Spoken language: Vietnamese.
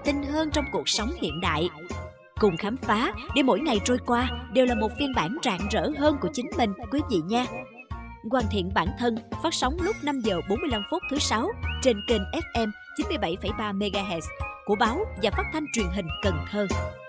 tin hơn trong cuộc sống hiện đại. Cùng khám phá để mỗi ngày trôi qua đều là một phiên bản rạng rỡ hơn của chính mình quý vị nha. Hoàn thiện bản thân phát sóng lúc 5 giờ 45 phút thứ 6 trên kênh FM 97,3 MHz của báo và phát thanh truyền hình Cần Thơ.